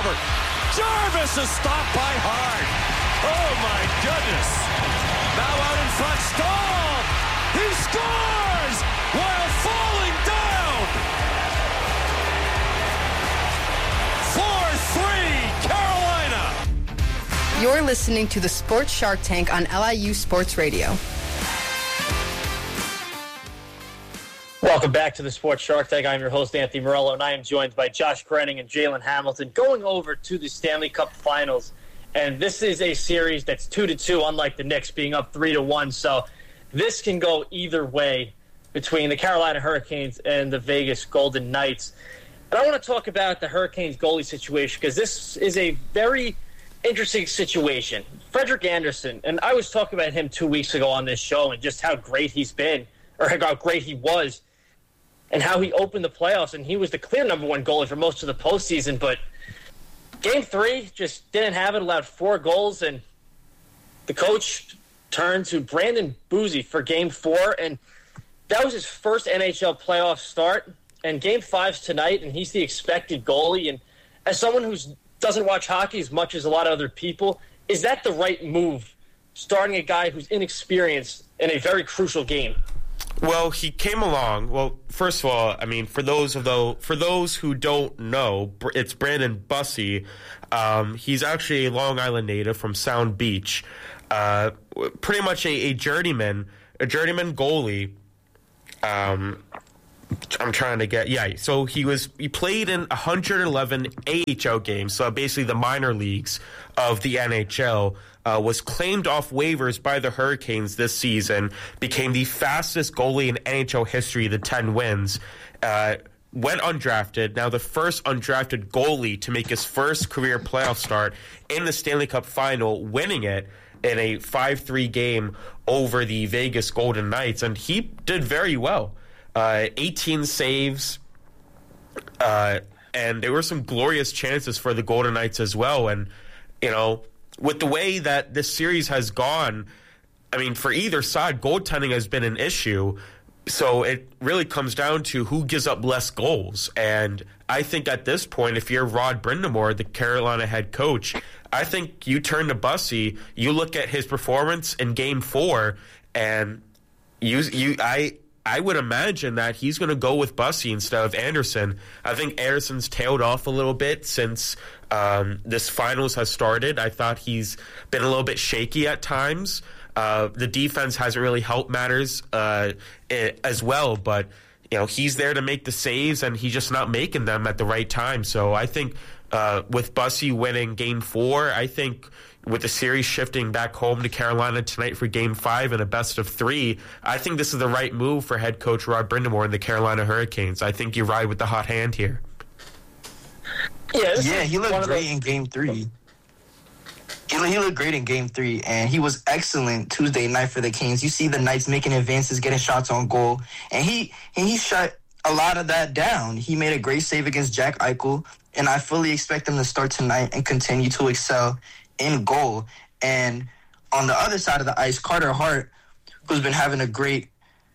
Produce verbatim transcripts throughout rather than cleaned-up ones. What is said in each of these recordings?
over. Jarvis is stopped by Hart. Oh, my goodness. Now out in front, Stahl. He scores while falling down. four three, Carolina. You're listening to the Sports Shark Tank on L I U Sports Radio. Welcome back to the Sports Shark Tank. I'm your host, Anthony Morello, and I am joined by Josh Krenning and Jalen Hamilton going over to the Stanley Cup Finals. And this is a series that's two to two, unlike the Knicks being up three to one. So this can go either way between the Carolina Hurricanes and the Vegas Golden Knights. And I want to talk about the Hurricanes goalie situation because this is a very interesting situation. Frederik Andersen, and I was talking about him two weeks ago on this show and just how great he's been, or how great he was, and how he opened the playoffs, and he was the clear number one goalie for most of the postseason. But game three just didn't have it, allowed four goals, and the coach turned to Brandon Boozy for game four, and that was his first N H L playoff start. And game five's tonight, and he's the expected goalie. And as someone who doesn't watch hockey as much as a lot of other people, is that the right move, starting a guy who's inexperienced in a very crucial game? Well, he came along. Well, first of all, I mean, for those of though for those who don't know, it's Brandon Bussey. Um, he's actually a Long Island native from Sound Beach. Uh, pretty much a, a journeyman, a journeyman goalie. Um, I'm trying to get yeah. So he was he played in one hundred eleven A H L games. So basically the minor leagues of the N H L. Uh, was claimed off waivers by the Hurricanes this season, became the fastest goalie in N H L history, the ten wins, uh, went undrafted, now the first undrafted goalie to make his first career playoff start in the Stanley Cup Final, winning it in a five three game over the Vegas Golden Knights, and he did very well. Uh, eighteen saves, uh, and there were some glorious chances for the Golden Knights as well, and, you know, with the way that this series has gone, I mean, for either side, goaltending has been an issue. So it really comes down to who gives up less goals. And I think at this point, if you're Rod Brind'Amour, the Carolina head coach, I think you turn to Bussey, you look at his performance in Game Four, and you, you, I. I would imagine that he's going to go with Bussey instead of Andersen. I think Andersen's tailed off a little bit since um, this finals has started. I thought he's been a little bit shaky at times. Uh, the defense hasn't really helped matters uh, as well, but you know he's there to make the saves, and he's just not making them at the right time. So I think uh, with Bussey winning Game Four, I think with the series shifting back home to Carolina tonight for Game Five and a best of three, I think this is the right move for head coach Rod Brind'Amour and the Carolina Hurricanes. I think you ride with the hot hand here. Yeah, yeah, he looked great in Game Three. He, he looked great in Game Three, and he was excellent Tuesday night for the Canes. You see the Knights making advances, getting shots on goal, and he and he shut a lot of that down. He made a great save against Jack Eichel, and I fully expect him to start tonight and continue to excel in goal. And on the other side of the ice, Carter Hart, who's been having a great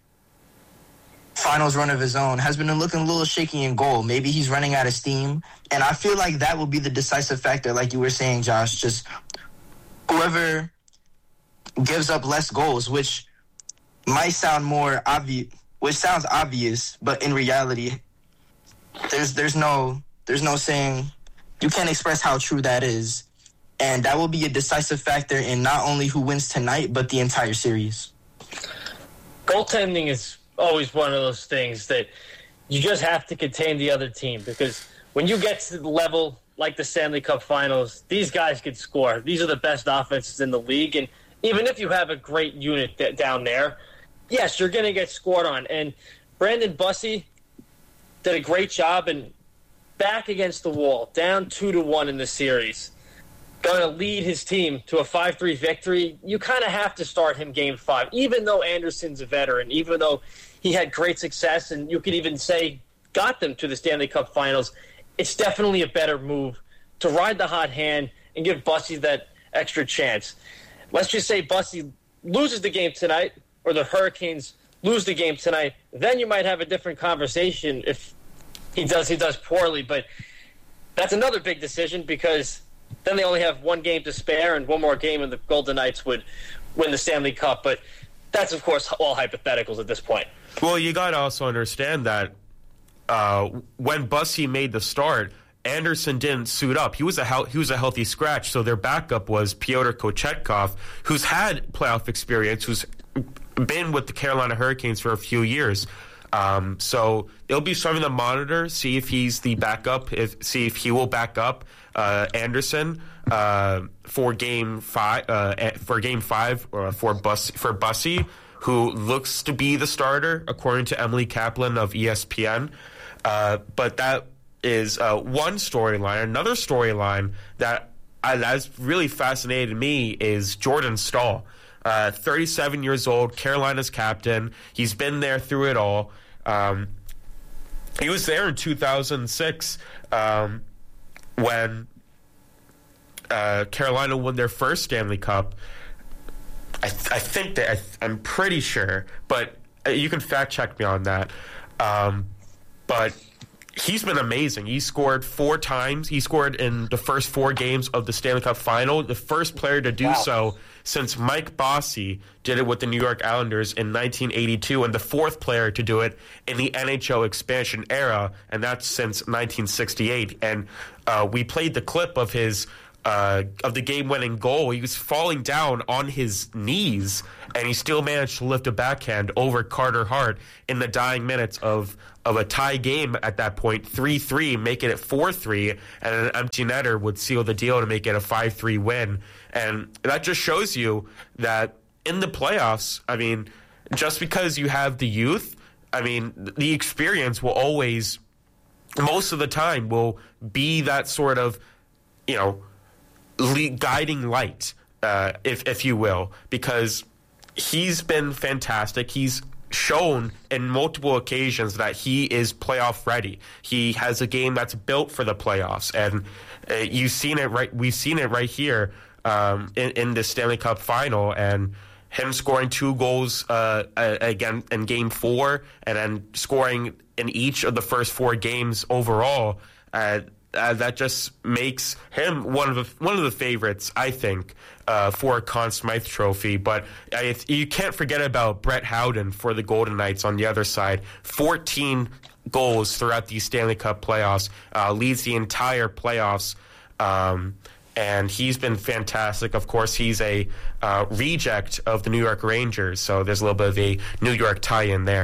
finals run of his own, has been looking a little shaky in goal. Maybe he's running out of steam. And I feel like that will be the decisive factor, like you were saying, Josh. Just whoever gives up less goals, which might sound more obvious, which sounds obvious, but in reality, there's there's no there's no saying, you can't express how true that is. And that will be a decisive factor in not only who wins tonight, but the entire series. Goaltending is always one of those things that you just have to contain the other team, because when you get to the level like the Stanley Cup Finals, these guys can score. These are the best offenses in the league, and even if you have a great unit th- down there, yes, you're going to get scored on. And Brandon Bussey did a great job, and back against the wall, down two to one in the series, going to lead his team to a five three victory. You kind of have to start him Game Five, even though Andersen's a veteran, even though he had great success, and you could even say got them to the Stanley Cup Finals. It's definitely a better move to ride the hot hand and give Bussey that extra chance. Let's just say Bussey loses the game tonight, or the Hurricanes lose the game tonight. Then you might have a different conversation if he does he does poorly. But that's another big decision because then they only have one game to spare and one more game and the Golden Knights would win the Stanley Cup. But that's, of course, all hypotheticals at this point. Well, you got to also understand that uh, when Bussy made the start, Anderson didn't suit up. He was a he was a healthy scratch, so their backup was Pyotr Kochetkov, who's had playoff experience, who's been with the Carolina Hurricanes for a few years. Um, so it'll be something to monitor, see if he's the backup, if see if he will back up uh, Anderson uh, for game five uh, for game five or for Bus for Bussy, who looks to be the starter according to Emily Kaplan of E S P N. Uh, but that is uh, one storyline. Another storyline that uh, has really fascinated me is Jordan Staal. Uh, thirty-seven years old, Carolina's captain. He's been there through it all. Um, he was there in two thousand six um, when uh, Carolina won their first Stanley Cup. I, th- I think that I th- I'm pretty sure, but you can fact check me on that. Um, but he's been amazing. He scored four times. He scored in the first four games of the Stanley Cup Final. The first player to do wow. so since Mike Bossy did it with the New York Islanders in nineteen eighty-two, and the fourth player to do it in the N H L expansion era, and that's since nineteen sixty-eight. And uh, we played the clip of his uh, of the game-winning goal. He was falling down on his knees, and he still managed to lift a backhand over Carter Hart in the dying minutes of of a tie game at that point, three three, making it four three, and an empty netter would seal the deal to make it a five three win. And that just shows you that in the playoffs, I mean, just because you have the youth, I mean, the experience will always, most of the time, will be that sort of, you know, guiding light, uh, if if you will, because he's been fantastic. He's shown in multiple occasions that he is playoff ready. He has a game that's built for the playoffs, and uh, you've seen it right. We've seen it right here um, in, in the Stanley Cup Final, and him scoring two goals uh, again in Game Four, and then scoring in each of the first four games overall. Uh, Uh, that just makes him one of the one of the favorites, I think, uh, for a Conn Smythe Trophy. But uh, you can't forget about Brett Howden for the Golden Knights on the other side. fourteen goals throughout the Stanley Cup playoffs, uh, leads the entire playoffs, um, and he's been fantastic. Of course, he's a uh, reject of the New York Rangers, so there's a little bit of a New York tie-in there.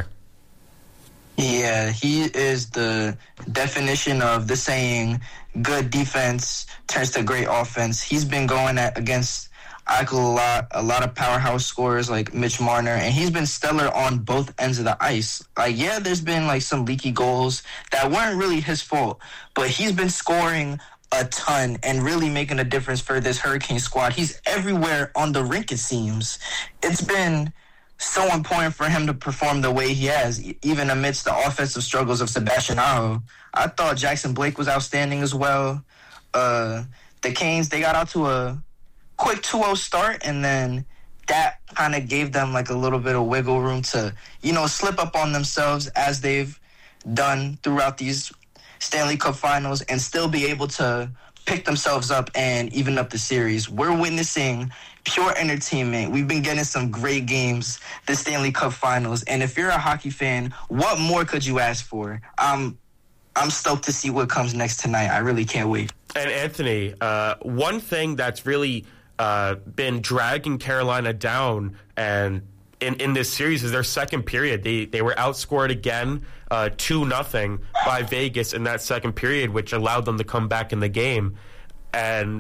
Yeah, he is the definition of the saying, good defense turns to great offense. He's been going at, against Eichel a lot, a lot of powerhouse scorers like Mitch Marner, and he's been stellar on both ends of the ice. Like, yeah, there's been like some leaky goals that weren't really his fault, but he's been scoring a ton and really making a difference for this Hurricane squad. He's everywhere on the rink, it seems. It's been so important for him to perform the way he has, even amidst the offensive struggles of Sebastian Aho. I thought Jackson Blake was outstanding as well. Uh, the Canes, they got out to a quick two oh start, and then that kind of gave them like a little bit of wiggle room to, you know, slip up on themselves as they've done throughout these Stanley Cup finals and still be able to pick themselves up and even up the series. We're witnessing pure entertainment. We've been getting some great games this Stanley Cup finals, and if you're a hockey fan, what more could you ask for? Um, I'm stoked to see what comes next tonight. I really can't wait. And Anthony, uh, one thing that's really uh, been dragging Carolina down and in, in this series is their second period. They they were outscored again uh, two nothing by Vegas in that second period, which allowed them to come back in the game. And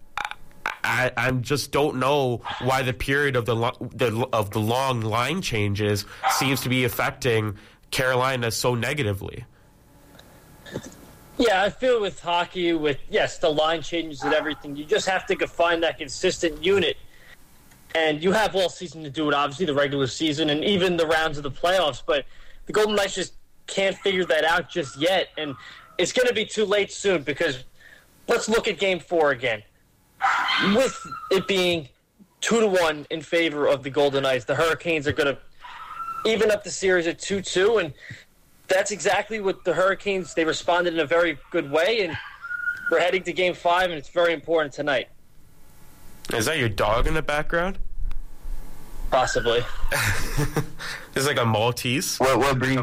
I, I just don't know why the period of the, lo- the of the long line changes seems to be affecting Carolina so negatively. Yeah, I feel with hockey, with, yes, the line changes and everything, you just have to find that consistent unit. And you have all season to do it, obviously, the regular season and even the rounds of the playoffs. But the Golden Knights just can't figure that out just yet. And it's going to be too late soon, because let's look at Game four again. With it being two to one in favor of the Golden Knights, the Hurricanes are going to even up the series at two two, and that's exactly what the Hurricanes, they responded in a very good way, and We're heading to Game Five, and it's very important tonight. Is that your dog in the background? Possibly. It's like a Maltese. What what breed?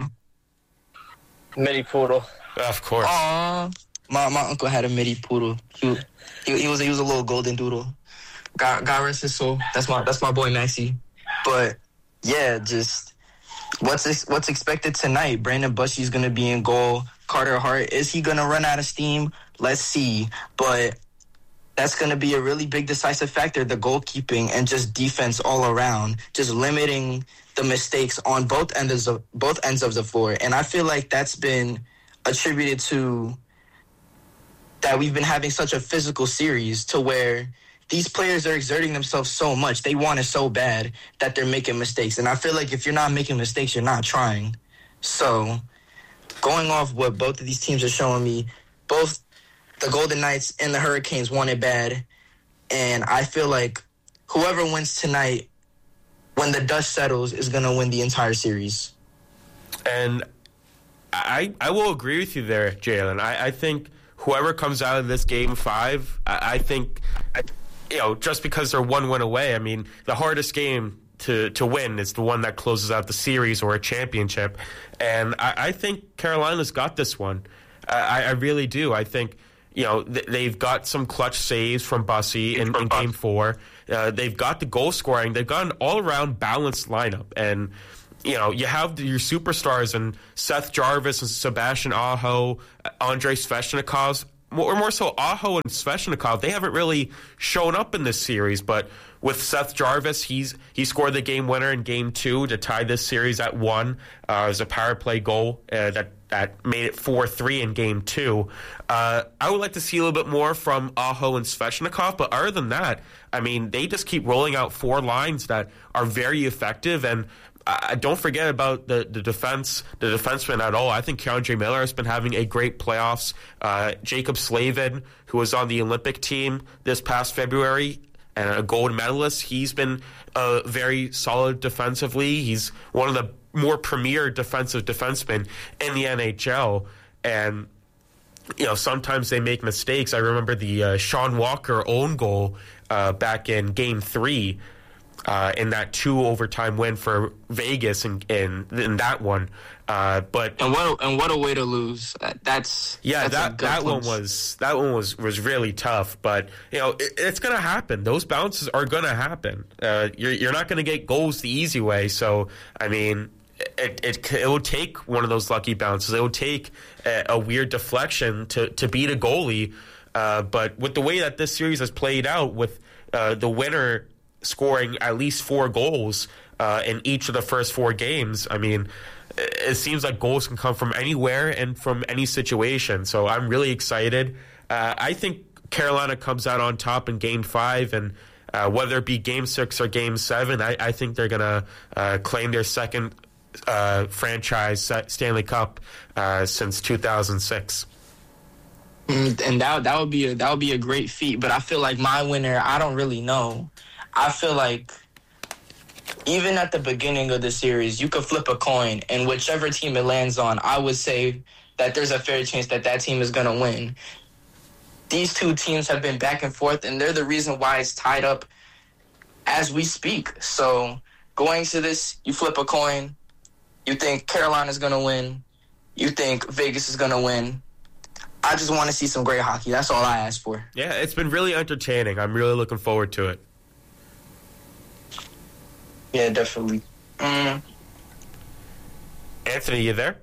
Mini poodle. Of course. Aw, my my uncle had a mini poodle. He, he, he was he was a little golden doodle. God, God rest his soul. That's my that's my boy Maxie. But yeah, just what's ex- what's expected tonight? Brandon Bushy's gonna be in goal. Carter Hart, is he gonna run out of steam? Let's see. But that's gonna be a really big decisive factor. The goalkeeping and just defense all around, just limiting the mistakes on both ends of both ends of the floor. And I feel like that's been attributed to that we've been having such a physical series to where these players are exerting themselves so much. They want it so bad that they're making mistakes. And I feel like if you're not making mistakes, you're not trying. So going off what both of these teams are showing me, both the Golden Knights and the Hurricanes want it bad. And I feel like whoever wins tonight, when the dust settles, is going to win the entire series. And I I will agree with you there, Jalen. I, I think whoever comes out of this game five, I, I think, you know, just because they're one win away, I mean, the hardest game to, to win is the one that closes out the series or a championship. And I, I think Carolina's got this one. I, I really do. I think, you know, th- they've got some clutch saves from Bussy in, in game four. Uh, they've got the goal scoring. They've got an all-around balanced lineup. And, you know, you have your superstars and Seth Jarvis and Sebastian Aho, Andrei Svechnikov, or more so Aho and Svechnikov. They haven't really shown up in this series, but with Seth Jarvis, he's he scored the game winner in game two to tie this series at one. Uh, it was a power play goal uh, that that made it four three in game two. Uh, I would like to see a little bit more from Aho and Svechnikov, but other than that, I mean, they just keep rolling out four lines that are very effective. And uh, don't forget about the, the defense, the defenseman at all. I think Keandre Miller has been having a great playoffs. Uh, Jacob Slavin, who was on the Olympic team this past February, and a gold medalist, he's been uh, very solid defensively. He's one of the more premier defensive defensemen in the N H L. And, you know, sometimes they make mistakes. I remember the uh, Sean Walker own goal uh, back in game three uh, in that two overtime win for Vegas in, in, in that one. Uh, but and what and what a way to lose. That's yeah, that's that that one was that one was, was really tough. But you know, it, it's going to happen. Those bounces are going to happen. Uh, you're you're not going to get goals the easy way. So I mean, it it it will take one of those lucky bounces. It will take a, a weird deflection to to beat a goalie. Uh, but with the way that this series has played out, with uh, the winner scoring at least four goals uh, in each of the first four games, I mean, it seems like goals can come from anywhere and from any situation. So I'm really excited. Uh, I think Carolina comes out on top in game five, and uh, whether it be game six or game seven, I, I think they're going to uh, claim their second uh, franchise Stanley Cup uh, since two thousand six. And that that would be a, that would be a great feat. But I feel like my winner, I don't really know. I feel like even at the beginning of the series, you could flip a coin, and whichever team it lands on, I would say that there's a fair chance that that team is going to win. These two teams have been back and forth, and they're the reason why it's tied up as we speak. So going to this, you flip a coin, you think Carolina's going to win, you think Vegas is going to win. I just want to see some great hockey. That's all I ask for. Yeah, it's been really entertaining. I'm really looking forward to it. Yeah, definitely. Mm. Anthony, you there?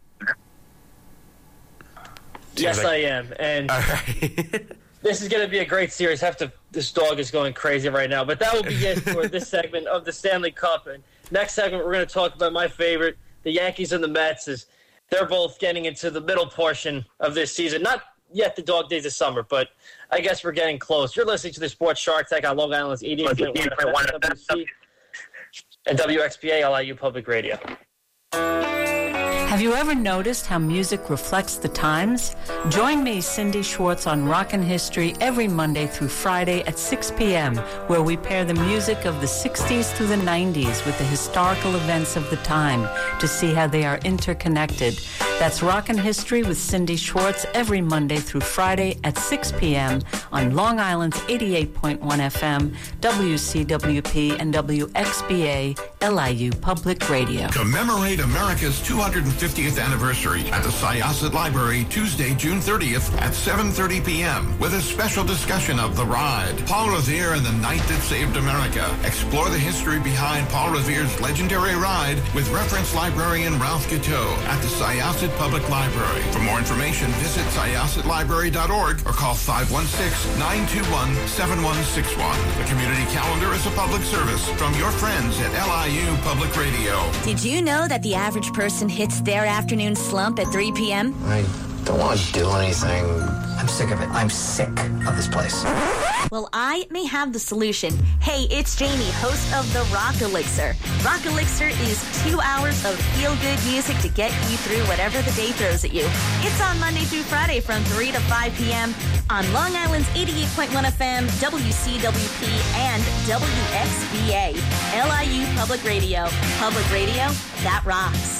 Yes, like... I am. And all right. This is going to be a great series. Have to. This dog is going crazy right now. But that will be it for this segment of the Stanley Cup. And next segment, we're going to talk about my favorite, the Yankees and the Mets. As they're both getting into the middle portion of this season. Not yet the dog days of summer, but I guess we're getting close. You're listening to the Sports Shark Tank on Long Island's eighty-eight point one F M and W X P A L I U Public Radio. Have you ever noticed how music reflects the times? Join me, Cindy Schwartz, on Rockin' History every Monday through Friday at six p.m., where we pair the music of the sixties through the nineties with the historical events of the time to see how they are interconnected. That's Rockin' History with Cindy Schwartz every Monday through Friday at six p.m. on Long Island's eighty-eight point one F M, W C W P, and W X B A, L I U Public Radio. Commemorate America's two hundred fiftieth anniversary at the Syosset Library Tuesday, June thirtieth at seven thirty p.m. with a special discussion of The Ride, Paul Revere and the Night That Saved America. Explore the history behind Paul Revere's legendary ride with reference librarian Ralph Guiteau at the Syosset Public Library. For more information, visit syosset library dot org or call five one six, nine two one, seven one six one. The community calendar is a public service from your friends at L I U Public Radio. Did you know that the average person hits their afternoon slump at three p.m.? I don't want to do anything. I'm sick of it. I'm sick of this place. Well, I may have the solution. Hey, it's Jamie, host of the Rock Elixir. Rock Elixir is two hours of feel-good music to get you through whatever the day throws at you. It's on Monday through Friday from three to five p.m. on Long Island's eighty-eight point one F M, W C W P, and W X B A, L I U Public Radio. Public radio that rocks.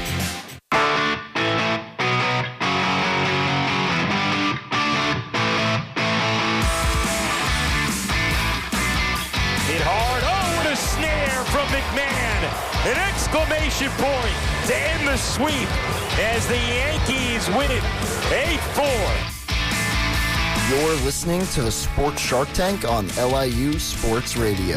From McMahon, an exclamation point to end the sweep as the Yankees win it eight four. You're listening to the Sports Shark Tank on L I U Sports Radio.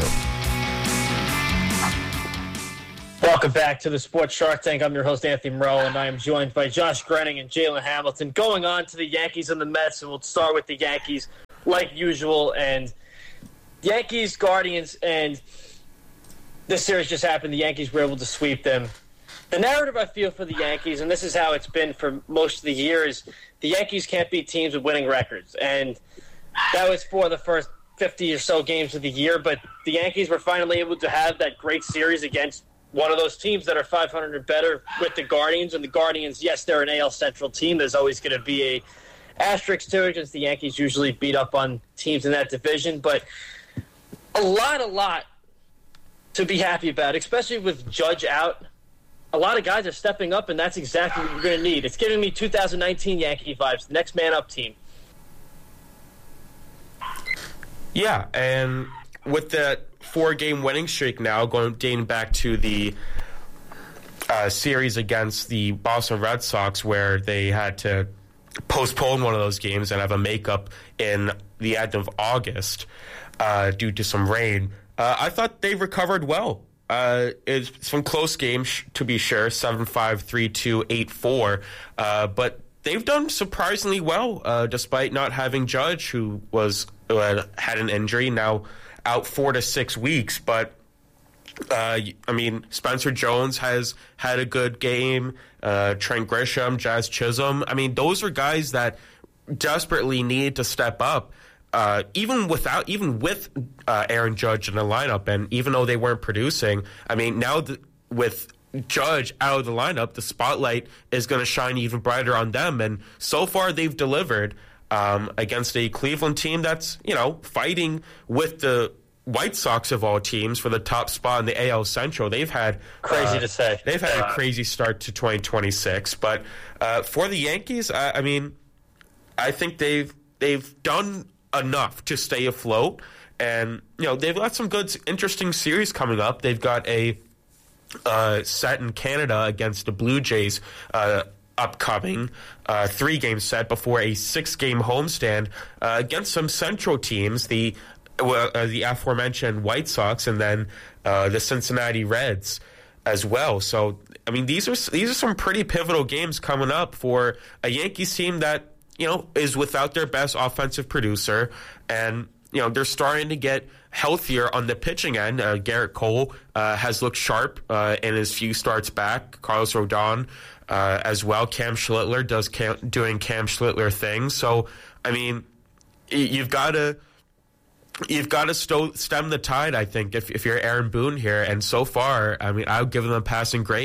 Welcome back to the Sports Shark Tank. I'm your host, Anthony Morello, and I am joined by Josh Grenning and Jalen Hamilton. Going on to the Yankees and the Mets, and we'll start with the Yankees like usual. And Yankees, Guardians, and this series just happened. The Yankees were able to sweep them. The narrative I feel for the Yankees, and this is how it's been for most of the year, is the Yankees can't beat teams with winning records. And that was for the first fifty or so games of the year. But the Yankees were finally able to have that great series against one of those teams that are five hundred or better with the Guardians. And the Guardians, yes, they're an A L Central team. There's always going to be a asterisk to it because the Yankees usually beat up on teams in that division. But a lot, a lot to be happy about, especially with Judge out. A lot of guys are stepping up, and that's exactly what we're going to need. It's giving me two thousand nineteen Yankee vibes, the next man up team. Yeah, and with that four-game winning streak now, going dating back to the uh, series against the Boston Red Sox, where they had to postpone one of those games and have a makeup in the end of August uh, due to some rain. Uh, I thought they recovered well. Uh, it's some close games, sh- to be sure, seven five, three two, eight four. Uh, but they've done surprisingly well, uh, despite not having Judge, who was uh, had an injury, now out four to six weeks. But, uh, I mean, Spencer Jones has had a good game. Uh, Trent Grisham, Jazz Chisholm. I mean, those are guys that desperately need to step up. Uh, even without, even with uh, Aaron Judge in the lineup, and even though they weren't producing, I mean, now th- with Judge out of the lineup, the spotlight is going to shine even brighter on them. And so far, they've delivered um, against a Cleveland team that's, you know, fighting with the White Sox of all teams for the top spot in the A L Central. They've had crazy uh, to say. They've had uh, a crazy start to twenty twenty-six. But uh, for the Yankees, I, I mean, I think they've they've done enough to stay afloat, and you know they've got some good, interesting series coming up. They've got a uh, set in Canada against the Blue Jays uh, upcoming, uh, three-game set before a six-game homestand uh, against some Central teams, the uh, the aforementioned White Sox, and then uh, the Cincinnati Reds as well. So, I mean, these are these are some pretty pivotal games coming up for a Yankees team that, you know, is without their best offensive producer, and, you know, they're starting to get healthier on the pitching end. Uh, Garrett Cole uh, has looked sharp uh, in his few starts back. Carlos Rodon uh, as well. Cam Schlittler does Cam, doing Cam Schlittler things. So, I mean, you've got to you've got to sto- stem the tide, I think, if, if you're Aaron Boone here. And so far, I mean, I would give them a passing grade.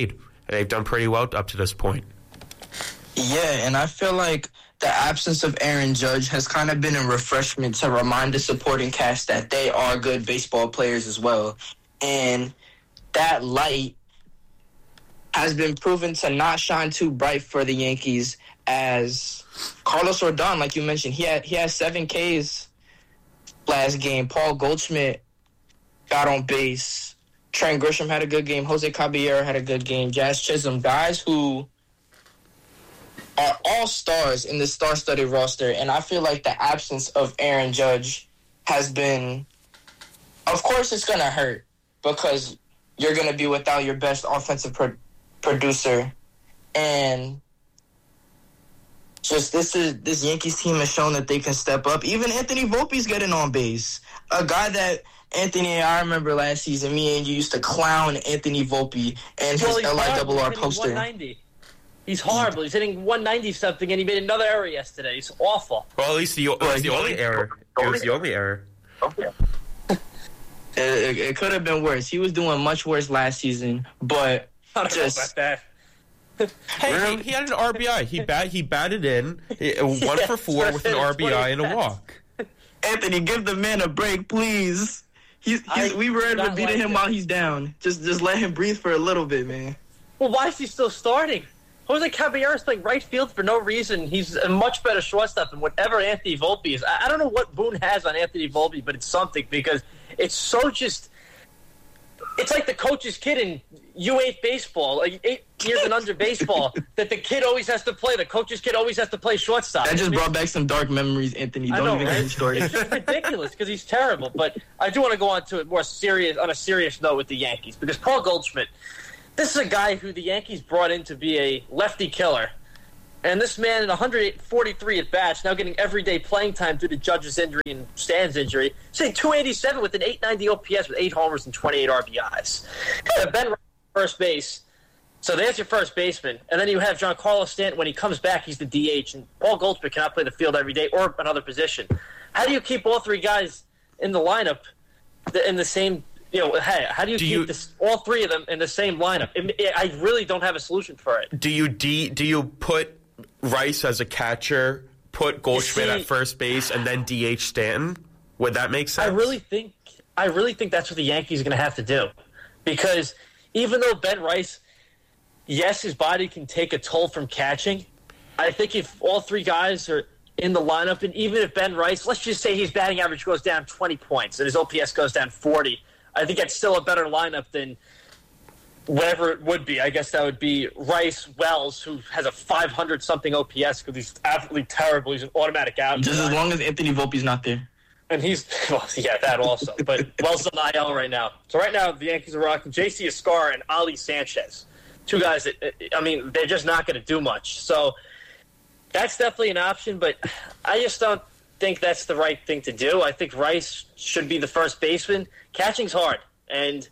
they've done pretty well up to this point. Yeah, and I feel like the absence of Aaron Judge has kind of been a refreshment to remind the supporting cast that they are good baseball players as well. And that light has been proven to not shine too bright for the Yankees, as Carlos Rodon, like you mentioned, he had he had seven Ks last game. Paul Goldschmidt got on base. Trent Grisham had a good game. Jose Caballero had a good game. Jazz Chisholm, guys who are all stars in the star-studded roster, and I feel like the absence of Aaron Judge has been, of course it's going to hurt because you're going to be without your best offensive pro- producer, and just this is this Yankees team has shown that they can step up. Even Anthony Volpe's getting on base, a guy that Anthony, I remember last season, me and you used to clown Anthony Volpe and his well, L I R R poster. one ninety. He's horrible. He's hitting one ninety something, and he made another error yesterday. He's awful. Well, at least the, it was the only error. It was the only error. It, it, it could have been worse. He was doing much worse last season, but I don't just, know about that. Hey, he, he had an R B I. He bat he batted in he, one Yeah, for four with an R B I and a bats. walk. Anthony, give the man a break, please. He's, he's I we were not beating like him it. while he's down. Just just let him breathe for a little bit, man. Well, why is he still starting? Jose Caballero's playing right field for no reason. He's a much better shortstop than whatever Anthony Volpe is. I, I don't know what Boone has on Anthony Volpe, but it's something because it's so just... It's like the coach's kid in U eight baseball, like eight years and under baseball, that the kid always has to play. The coach's kid always has to play shortstop. That just brought back some dark memories, Anthony. I Don't know, even right? get me started. It's just ridiculous because he's terrible. But I do want to go on to it more serious, on a serious note with the Yankees, because Paul Goldschmidt, this is a guy who the Yankees brought in to be a lefty killer. And this man in one hundred forty-three at-bats, now getting everyday playing time due to Judge's injury and Stan's injury, saying two eighty-seven with an eight ninety O P S with eight homers and twenty-eight R B Is. Uh, Ben Rice, first base. So there's your first baseman. And then you have Giancarlo Stanton. When he comes back, he's the D H. And Paul Goldschmidt cannot play the field every day or another position. How do you keep all three guys in the lineup in the same... You know, hey, how do you Do keep you, this, all three of them in the same lineup? It, it, I really don't have a solution for it. Do you D, do you put Rice as a catcher, put Goldschmidt see, at first base, and then D H Stanton? Would that make sense? I really think I really think that's what the Yankees are going to have to do, because even though Ben Rice, yes, his body can take a toll from catching, I think if all three guys are in the lineup, and even if Ben Rice, let's just say his batting average goes down twenty points and his O P S goes down forty, I think that's still a better lineup than whatever it would be. I guess that would be Rice, Wells, who has a five hundred something O P S because he's absolutely terrible. He's an automatic out. Just as long as Anthony Volpe's not there. And he's, well, yeah, that also. But Wells on I L right now. So right now, the Yankees are rocking J C Escar and Ali Sanchez. Two guys that, I mean, they're just not going to do much. So that's definitely an option, but I just don't think that's the right thing to do. I think Rice should be the first baseman. Catching's hard, and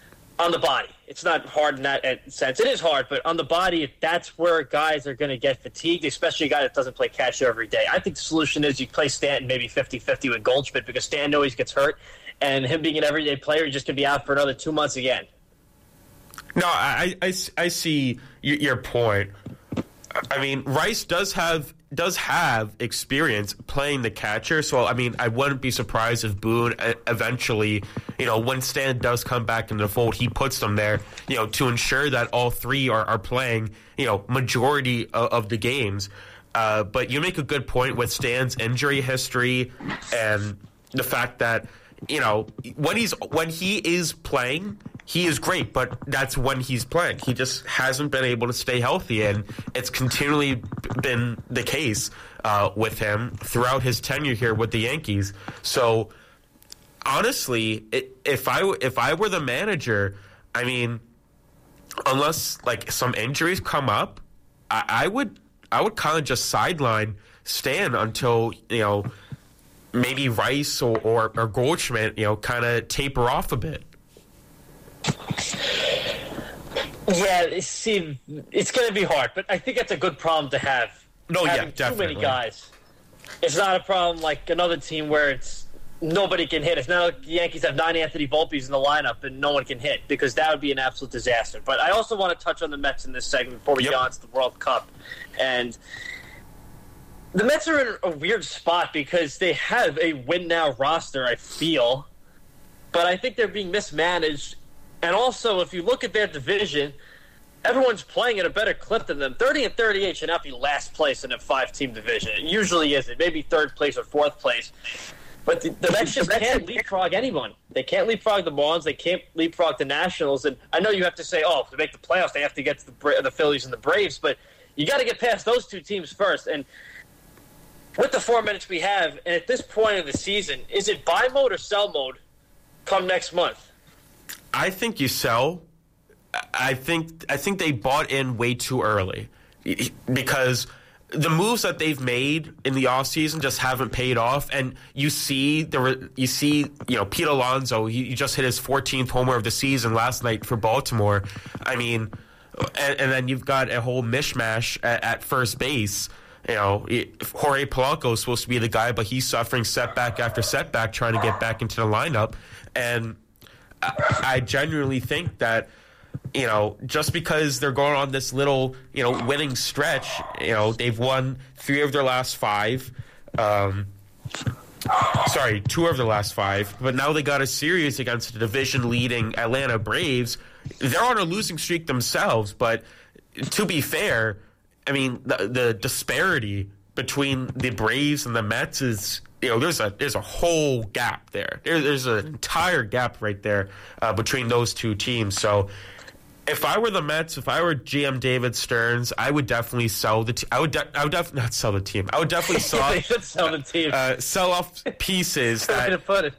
on the body. It's not hard in that sense. It is hard, but on the body, that's where guys are going to get fatigued, especially a guy that doesn't play catcher every day. I think the solution is you play Stanton maybe fifty-fifty with Goldschmidt, because Stanton always gets hurt, and him being an everyday player, he's just going to be out for another two months again. No, I, I, I see your point. I mean, Rice does have does have experience playing the catcher, so I mean, I wouldn't be surprised if Boone eventually, you know, when Stan does come back in the fold, he puts them there, you know, to ensure that all three are, are playing, you know, majority of, of the games. Uh, but you make a good point with Stan's injury history and the fact that, you know, when he's when he is playing, he is great, but that's when he's playing. He just hasn't been able to stay healthy, and it's continually been the case uh, with him throughout his tenure here with the Yankees. So, honestly, it, if I if I were the manager, I mean, unless like some injuries come up, I, I would I would kind of just sideline Stan until, you know, maybe Rice or, or, or Goldschmidt, you know, kind of taper off a bit. Yeah, see, it's going to be hard, but I think that's a good problem to have. No, Having yeah, definitely. Too many guys. It's not a problem like another team where it's nobody can hit. It's not like the Yankees have nine Anthony Volpes in the lineup and no one can hit, because that would be an absolute disaster. But I also want to touch on the Mets in this segment before we yep. get on to the World Cup. And the Mets are in a weird spot because they have a win-now roster, I feel. But I think they're being mismanaged. And also, if you look at their division, everyone's playing at a better clip than them. thirty and thirty-eight should not be last place in a five-team division. It usually isn't. Maybe third place or fourth place. But the, the Mets just can't leapfrog anyone. They can't leapfrog the Marlins. They can't leapfrog the Nationals. And I know you have to say, oh, to make the playoffs, they have to get to the, Bra- the Phillies and the Braves. But you got to get past those two teams first. And with the four minutes we have, and at this point of the season, is it buy mode or sell mode come next month? I think you sell. I think I think they bought in way too early, because the moves that they've made in the offseason just haven't paid off. And you see the you see you know Pete Alonso, he, he just hit his fourteenth homer of the season last night for Baltimore. I mean, and, and then you've got a whole mishmash at, at first base. You know, Jorge Polanco is supposed to be the guy, but he's suffering setback after setback trying to get back into the lineup. And I, I genuinely think that, you know, just because they're going on this little, you know, winning stretch, you know, they've won three of their last five. Um, sorry, two of their last five. But now they got a series against the division-leading Atlanta Braves. They're on a losing streak themselves, but to be fair, I mean, the, the disparity between the Braves and the Mets is, you know, there's a there's a whole gap there. there there's an entire gap right there uh, between those two teams. So if I were the Mets, if I were G M David Stearns, I would definitely sell the team. I would de- I would definitely not sell the team. I would definitely sell, they should sell the team. Uh, sell off pieces that. Way to put it.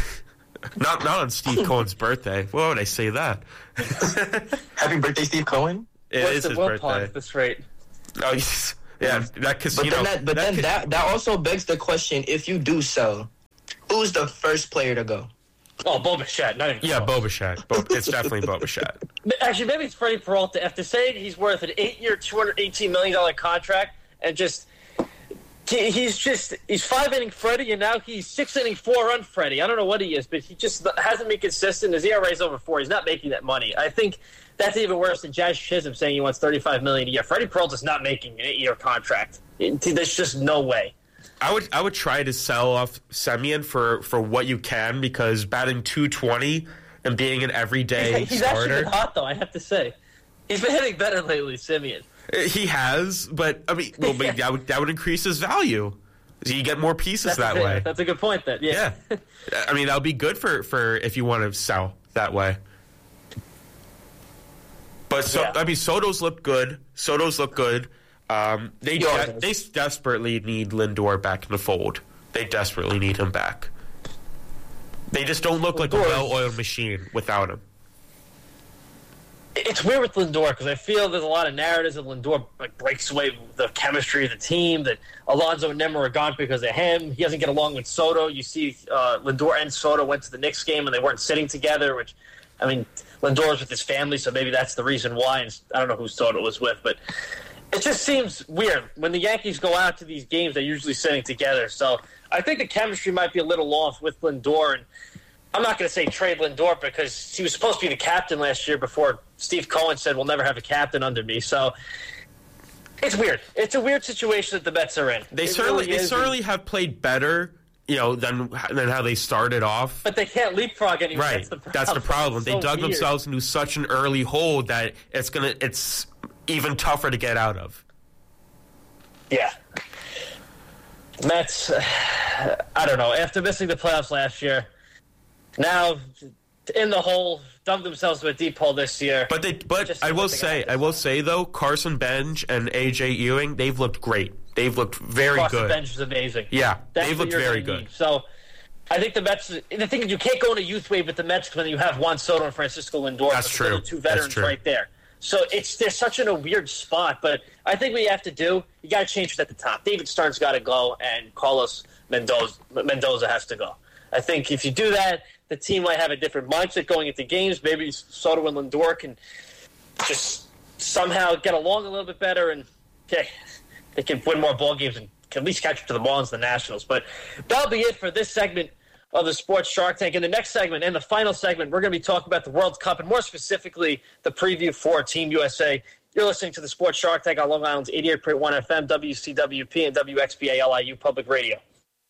not not on Steve Cohen's birthday. Why would I say that? Happy birthday, Steve Cohen! It What's is the his Will birthday. Pod at this rate? Oh, yes. Yeah, that casino. But then, that, but that then ca- that, that also begs the question: if you do sell, who's the first player to go? Oh, Bo Bichette. Not even Yeah, close. Bo Bichette. Bo, it's definitely Bo Bichette. Actually, maybe it's Freddie Peralta. After saying he's worth an eight-year, two hundred eighteen million dollars contract, and just he, he's just he's five-inning Freddie, and now he's six-inning, four-run Freddie. I don't know what he is, but he just hasn't been consistent. His E R A is over four. He's not making that money. I think that's even worse than Jazz Chisholm saying he wants thirty-five million dollars a year. Freddie Peralta's not making an eight-year contract. It, there's just no way. I would I would try to sell off Semien for, for what you can, because batting two twenty and being an everyday He's starter. actually been hot, though, I have to say. He's been hitting better lately, Semien. He has, but I mean, well, maybe that would that would increase his value. So you get more pieces That's that a, way. That's a good point, then. Yeah. Yeah, I mean that would be good for, for if you want to sell that way. But so Yeah. I mean, Soto's looked good. Soto's looked good. Um, they Yeah. de- they desperately need Lindor back in the fold. They desperately need him back. They just don't look like a Lindor- well-oiled machine without him. It's weird with Lindor because I feel there's a lot of narratives that Lindor like breaks away with the chemistry of the team, that Alonso and Nemeth are gone because of him. He doesn't get along with Soto. You see uh, Lindor and Soto went to the Knicks game and they weren't sitting together, which, I mean, Lindor's with his family, so maybe that's the reason why. And I don't know who Soto was with, but it just seems weird. When the Yankees go out to these games, they're usually sitting together. So I think the chemistry might be a little off with Lindor. And I'm not going to say trade Lindor because he was supposed to be the captain last year before Steve Cohen said, we'll never have a captain under me. So it's weird. It's a weird situation that the Mets are in. They It certainly really they is. certainly have played better, you know, than than how they started off. But they can't leapfrog anyone. Right, That's the problem. that's the problem. It's They so dug weird. themselves into such an early hole that it's gonna it's even tougher to get out of. Yeah. Mets, I don't know. After missing the playoffs last year, now in the hole, dug themselves to a deep hole this year. But they, but Just I see will what they say, got. I will say though, Carson Bench and A J Ewing, they've looked great. They've looked very Across good. the bench is amazing. Yeah, That's they've what looked you're very gonna good. need. So I think the Mets, the thing is, you can't go in a youth wave with the Mets when you have Juan Soto and Francisco Lindor. That's because true. they're the two That's veterans true. right there. So it's they're such in a weird spot. But I think what you have to do, you got to change it at the top. David Stearns got to go, and Carlos Mendoza, Mendoza has to go. I think if you do that, the team might have a different mindset going into games. Maybe Soto and Lindor can just somehow get along a little bit better, and okay, they can win more ball games and can at least catch up to the Marlins and the Nationals. But that'll be it for this segment of the Sports Shark Tank. In the next segment, and the final segment, we're going to be talking about the World Cup and more specifically the preview for Team U S A. You're listening to the Sports Shark Tank on Long Island's eighty-eight point one F M, W C W P, and W X B A L I U Public Radio.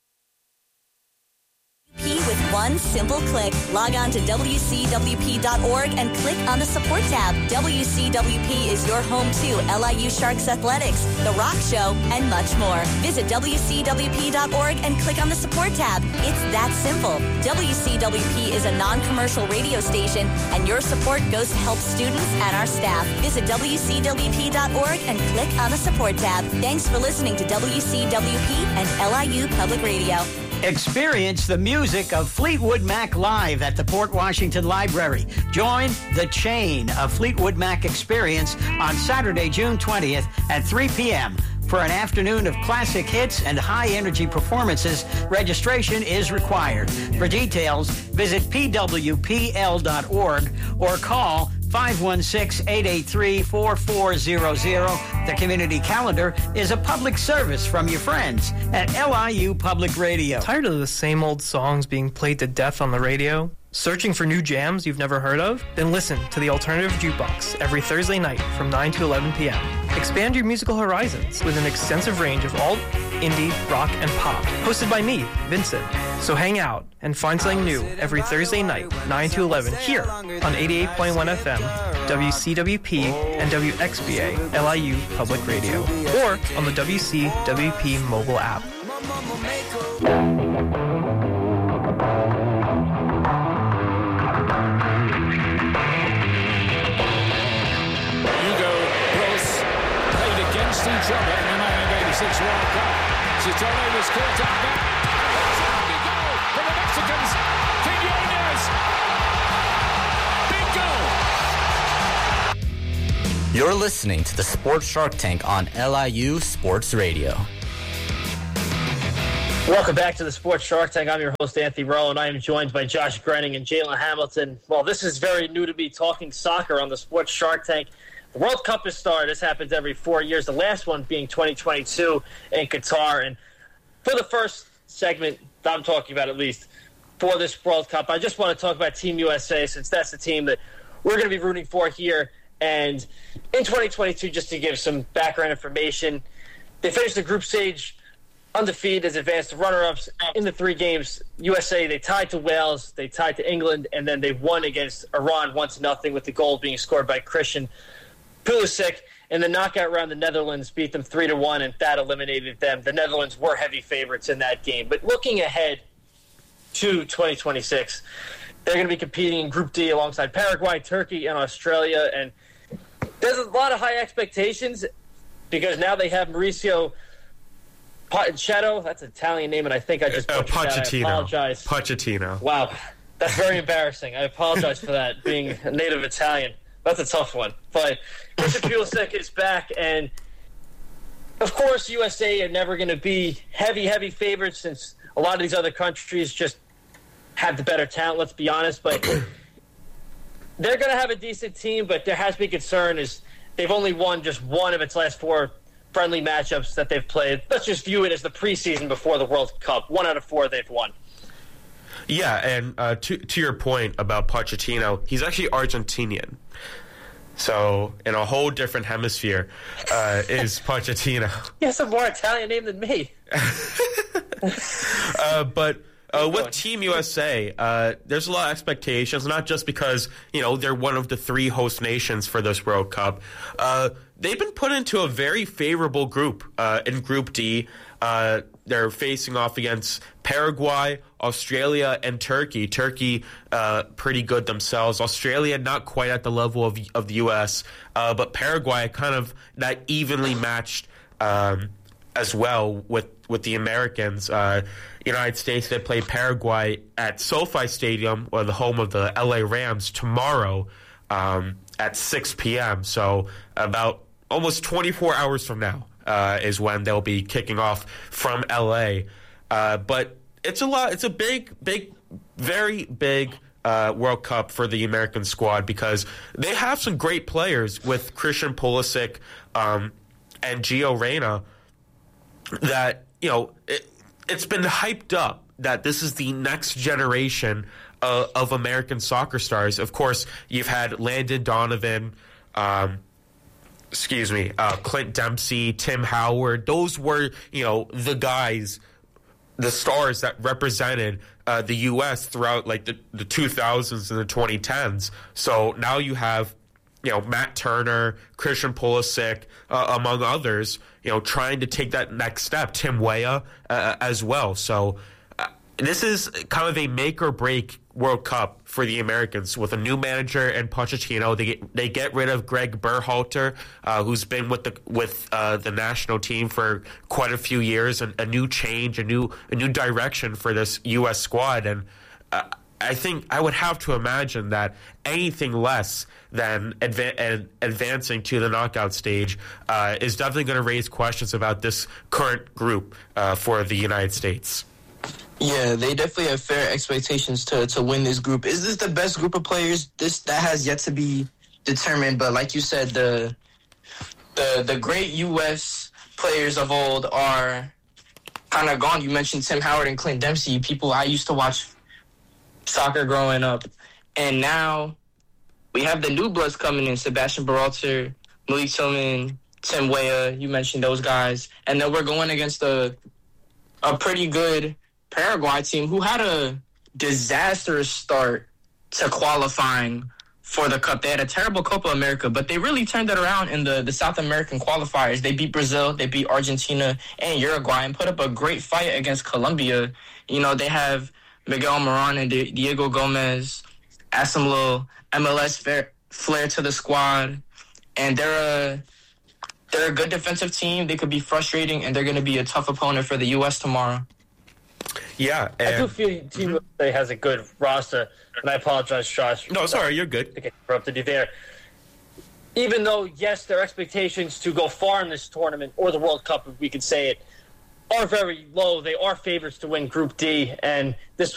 With one simple click, log on to W C W P dot org and click on the support tab. W C W P is your home to L I U Sharks Athletics, The Rock Show, and much more. Visit W C W P dot org and click on the support tab. It's that simple. W C W P is a non-commercial radio station, and your support goes to help students and our staff. Visit W C W P dot org and click on the support tab. Thanks for listening to W C W P and L I U Public Radio. Experience the music of Fleetwood Mac live at the Port Washington Library. Join The Chain, a Fleetwood Mac experience on Saturday, June twentieth at three p.m. For an afternoon of classic hits and high-energy performances, registration is required. For details, visit P W P L dot org or call five one six, eight eight three, four four zero zero. The community calendar is a public service from your friends at L I U Public Radio. Tired of the same old songs being played to death on the radio? Searching for new jams you've never heard of? Then listen to the Alternative Jukebox every Thursday night from nine to eleven p.m. Expand your musical horizons with an extensive range of alt, indie, rock, and pop. Hosted by me, Vincent. So hang out and find something new every Thursday night, nine to eleven, here on eighty-eight point one F M, W C W P, and W X B A L I U Public Radio, or on the W C W P mobile app. Each other in the nineteen eighty-six World Cup. Chitone was caught up there. It's a lovely goal for the Mexicans. Quiñones. Big goal. You're listening to the Sports Shark Tank on L I U Sports Radio. Welcome back to the Sports Shark Tank. I'm your host, Anthony Morello, and I am joined by Josh Grenning and Jalen Hamilton. Well, this is very new to me, talking soccer on the Sports Shark Tank. The World Cup has started. This happens every four years, the last one being twenty twenty-two in Qatar. And for the first segment that I'm talking about, at least, for this World Cup, I just want to talk about Team U S A, since that's the team that we're going to be rooting for here. And in twenty twenty-two, just to give some background information, they finished the group stage undefeated as advanced runner-ups in the three games. U S A, they tied to Wales, they tied to England, and then they won against Iran one to nothing, with the goal being scored by Christian Pulisic. In the knockout round, the Netherlands beat them three to one, and that eliminated them. The Netherlands were heavy favorites in that game. But looking ahead to twenty twenty-six, they're going to be competing in Group D alongside Paraguay, Turkey, and Australia. And there's a lot of high expectations because now they have Mauricio Pochettino. That's an Italian name, and I think I just uh, butchered that. I apologize. Pochettino. Wow. That's very embarrassing. I apologize for that, being a native Italian. That's a tough one. But Christian Pulisic is back, and of course U S A are never going to be heavy, heavy favorites, since a lot of these other countries just have the better talent, let's be honest. But they're going to have a decent team, but there has been concern is they've only won just one of its last four friendly matchups that they've played. Let's just view it as the preseason before the World Cup. One out of four they've won. Yeah, and uh, to to your point about Pochettino, he's actually Argentinian. So, in a whole different hemisphere uh, is Pochettino. He has a more Italian name than me. uh, but uh, with Team U S A, uh, there's a lot of expectations, not just because, you know, they're one of the three host nations for this World Cup. Uh, they've been put into a very favorable group uh, in Group D. Uh, they're facing off against Paraguay, Australia, and Turkey. Turkey, uh, pretty good themselves. Australia, not quite at the level of of the U S, uh, but Paraguay kind of that evenly matched um, as well with, with the Americans. Uh, United States, they play Paraguay at SoFi Stadium, or the home of the L A Rams, tomorrow um, at six p.m. So about almost twenty-four hours from now. Uh, is when they'll be kicking off from L A. Uh, but it's a lot. It's a big, big, very big uh, World Cup for the American squad because they have some great players with Christian Pulisic um, and Gio Reyna that, you know, it, it's been hyped up that this is the next generation uh, of American soccer stars. Of course, you've had Landon Donovan, um, excuse me, uh, Clint Dempsey, Tim Howard. Those were, you know, the guys, the stars that represented uh, the U S throughout like the, the two thousands and the twenty tens. So now you have, you know, Matt Turner, Christian Pulisic, uh, among others, you know, trying to take that next step. Tim Weah uh, as well. So uh, this is kind of a make or break World Cup for the Americans with a new manager and Pochettino. They get, they get rid of Greg Berhalter, uh, who's been with the with uh, the national team for quite a few years, and a new change, a new a new direction for this U S squad. And uh, I think I would have to imagine that anything less than adva- advancing to the knockout stage uh, is definitely going to raise questions about this current group uh, for the United States. Yeah, they definitely have fair expectations to, to win this group. Is this the best group of players? This that has yet to be determined. But like you said, the the the great U S players of old are kind of gone. You mentioned Tim Howard and Clint Dempsey, people I used to watch soccer growing up, and now we have the new bloods coming in: Sebastian Berhalter, Malik Tillman, Tim Weah. You mentioned those guys, and then we're going against a a pretty good Paraguay team who had a disastrous start to qualifying for the Cup. They had a terrible Copa America, but they really turned it around in the, the South American qualifiers. They beat Brazil, they beat Argentina and Uruguay, and put up a great fight against Colombia. You know, they have Miguel Moran and Diego Gomez, add some little M L S flair to the squad, and they're a, they're a good defensive team. They could be frustrating, and they're going to be a tough opponent for the U S tomorrow. Yeah, and I do feel Team U S A has a good roster, and I apologize, Josh. No, sorry, you're good. To get interrupted you there. Even though, yes, their expectations to go far in this tournament, or the World Cup, if we could say it, are very low. They are favorites to win Group D, and this